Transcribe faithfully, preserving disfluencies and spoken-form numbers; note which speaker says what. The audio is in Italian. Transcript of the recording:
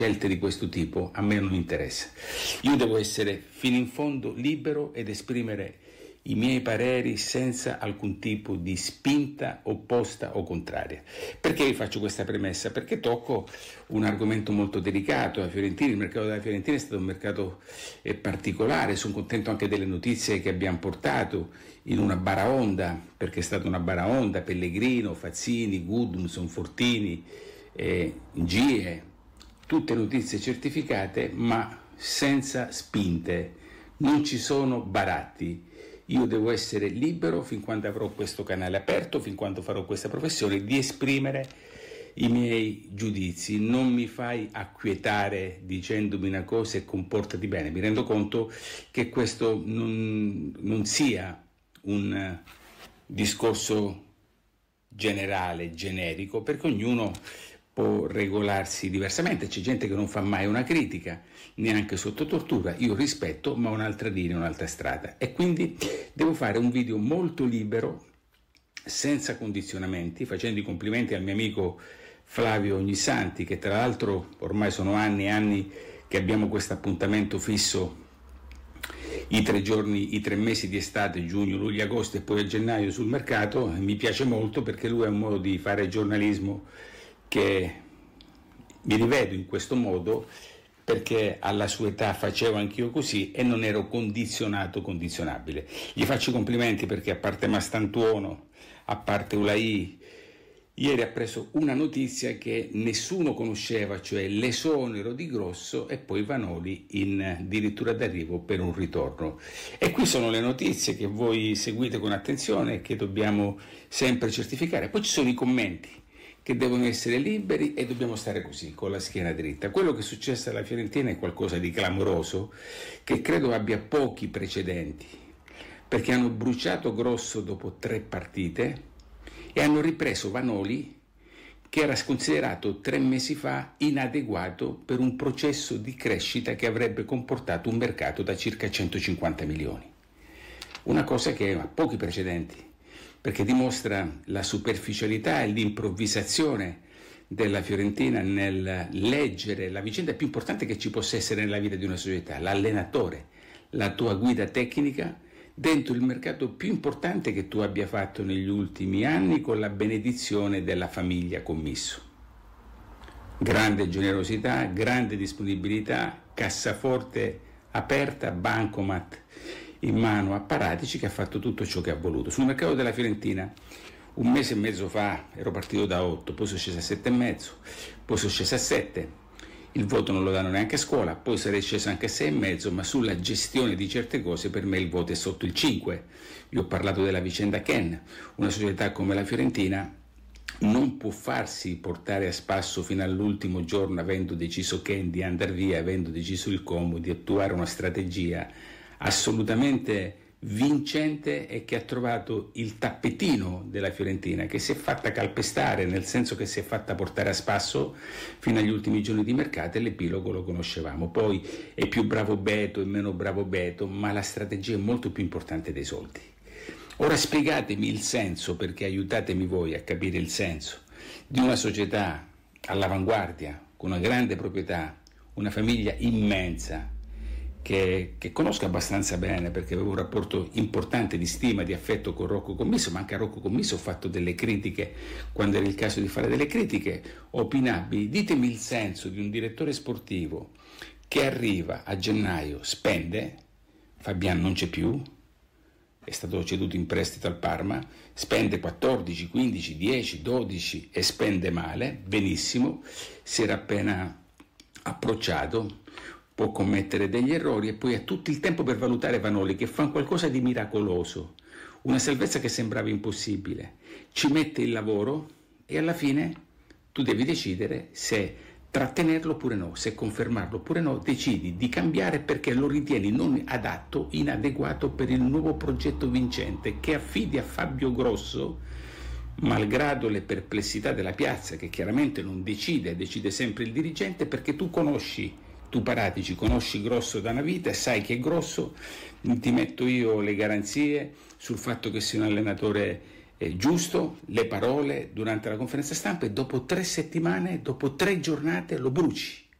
Speaker 1: scelte di questo tipo a me non interessa. Io devo essere fino in fondo libero ed esprimere i miei pareri senza alcun tipo di spinta opposta o contraria. Perché vi faccio questa premessa? Perché tocco un argomento molto delicato. La Fiorentina, il mercato della Fiorentina è stato un mercato eh, particolare. Sono contento anche delle notizie che abbiamo portato in una baraonda, perché è stata una baraonda: Pellegrino, Fazzini, Gudmundsson, Fortini, eh, Gie, tutte notizie certificate ma senza spinte, non ci sono baratti. Io devo essere libero fin quando avrò questo canale aperto, fin quando farò questa professione, di esprimere i miei giudizi. Non mi fai acquietare dicendomi una cosa e comportati bene. Mi rendo conto che questo non, non sia un discorso generale, generico, perché ognuno può regolarsi diversamente. C'è gente che non fa mai una critica, neanche sotto tortura. Io rispetto, ma ho un'altra linea, un'altra strada, e quindi devo fare un video molto libero, senza condizionamenti, facendo i complimenti al mio amico Flavio Ognissanti, che tra l'altro ormai sono anni e anni che abbiamo questo appuntamento fisso, i tre giorni, i tre mesi di estate, giugno, luglio, agosto e poi a gennaio sul mercato. Mi piace molto perché lui ha un modo di fare giornalismo che mi rivedo in questo modo, perché alla sua età facevo anch'io così e non ero condizionato, condizionabile. Gli faccio i complimenti perché, a parte Mastantuono, a parte Ulai, ieri ha preso una notizia che nessuno conosceva, cioè l'esonero di Grosso e poi Vanoli in addirittura d'arrivo per un ritorno. E qui sono le notizie che voi seguite con attenzione e che dobbiamo sempre certificare. Poi ci sono i commenti che devono essere liberi e dobbiamo stare così, con la schiena dritta. Quello che è successo alla Fiorentina è qualcosa di clamoroso, che credo abbia pochi precedenti, perché hanno bruciato Grosso dopo tre partite e hanno ripreso Vanoli, che era considerato tre mesi fa inadeguato per un processo di crescita che avrebbe comportato un mercato da circa centocinquanta milioni. Una cosa che ha pochi precedenti, perché dimostra la superficialità e l'improvvisazione della Fiorentina nel leggere la vicenda più importante che ci possa essere nella vita di una società, l'allenatore, la tua guida tecnica dentro il mercato più importante che tu abbia fatto negli ultimi anni, con la benedizione della famiglia Commisso. Grande generosità, grande disponibilità, cassaforte aperta, bancomat in mano a Paratici, che ha fatto tutto ciò che ha voluto. Sul mercato della Fiorentina un mese e mezzo fa ero partito da otto, poi sono sceso a sette e mezzo, poi sono sceso a sette, il voto non lo danno neanche a scuola, poi sarei sceso anche a sei e mezzo, ma sulla gestione di certe cose per me il voto è sotto il cinque. Io ho parlato della vicenda Ken. Una società come la Fiorentina non può farsi portare a spasso fino all'ultimo giorno, avendo deciso Ken di andare via, avendo deciso il Como di attuare una strategia assolutamente vincente e che ha trovato il tappetino della Fiorentina, che si è fatta calpestare, nel senso che si è fatta portare a spasso fino agli ultimi giorni di mercato, e l'epilogo lo conoscevamo. Poi è più bravo Beto, è meno bravo Beto, ma la strategia è molto più importante dei soldi. Ora spiegatemi il senso, perché aiutatemi voi a capire il senso di una società all'avanguardia, con una grande proprietà, una famiglia immensa, Che, che conosco abbastanza bene, perché avevo un rapporto importante di stima, di affetto con Rocco Commisso, ma anche a Rocco Commisso ho fatto delle critiche quando era il caso di fare delle critiche opinabili. Ditemi il senso di un direttore sportivo che arriva a gennaio, spende, Fabian non c'è più, è stato ceduto in prestito al Parma, spende quattordici, quindici, dieci, dodici e spende male, benissimo, si era appena approcciato, può commettere degli errori e poi ha tutto il tempo per valutare Vanoli, che fa qualcosa di miracoloso, una salvezza che sembrava impossibile, ci mette il lavoro e alla fine tu devi decidere se trattenerlo oppure no, se confermarlo oppure no, decidi di cambiare perché lo ritieni non adatto, inadeguato per il nuovo progetto vincente che affidi a Fabio Grosso, malgrado le perplessità della piazza, che chiaramente non decide, decide sempre il dirigente, perché tu conosci Tu Paratici, conosci Grosso da una vita e sai che è Grosso, ti metto io le garanzie sul fatto che sia un allenatore eh, giusto, le parole durante la conferenza stampa, e dopo tre settimane, dopo tre giornate lo bruci.